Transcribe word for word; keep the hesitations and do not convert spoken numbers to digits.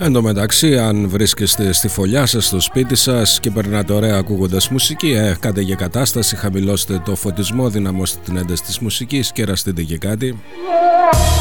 Εν τω μεταξύ, αν βρίσκεστε στη φωλιά σας, στο σπίτι σας και περνάτε ωραία ακούγοντας μουσική, ε, κάντε για κατάσταση, χαμηλώστε το φωτισμό, δυναμώστε την ένταση της μουσικής και εραστείτε και κάτι.